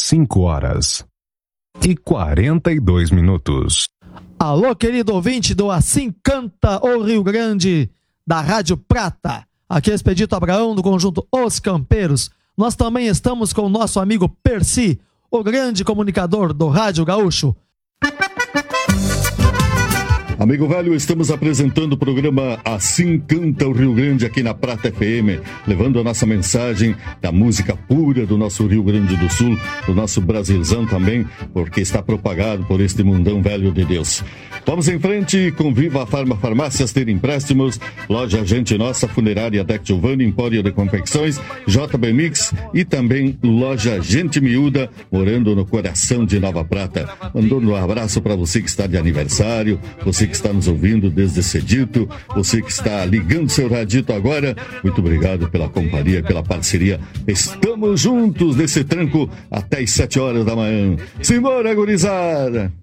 5h42. Alô, querido ouvinte do Assim Canta o Rio Grande, da Rádio Prata. Aqui é Expedito Abraão, do conjunto Os Campeiros. Nós também estamos com o nosso amigo Percy, o grande comunicador do Rádio Gaúcho. Amigo velho, estamos apresentando o programa Assim Canta o Rio Grande aqui na Prata FM, levando a nossa mensagem da música pura do nosso Rio Grande do Sul, do nosso Brasilzão também, porque está propagado por este mundão velho de Deus. Vamos em frente com Viva Farmácias Ter Empréstimos, Loja Gente Nossa, Funerária Deck Giovanni, Empório de Confecções, JB Mix e também Loja Gente Miúda, morando no coração de Nova Prata. Mandando um abraço para você que está de aniversário, você que está nos ouvindo desde cedito, você que está ligando seu radito agora, muito obrigado pela companhia, pela parceria. Estamos juntos nesse tranco até as 7 horas da manhã. Simbora, gurizada!